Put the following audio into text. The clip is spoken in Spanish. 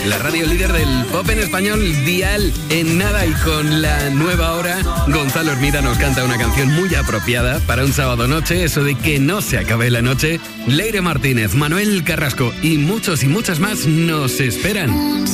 la radio líder del pop en español, Dial. En nada y con la nueva hora, Gonzalo Hermida nos canta una canción muy apropiada para un sábado noche, eso de que no se acabe la noche. Leire Martínez, Manuel Carrasco y muchos y muchas más nos esperan.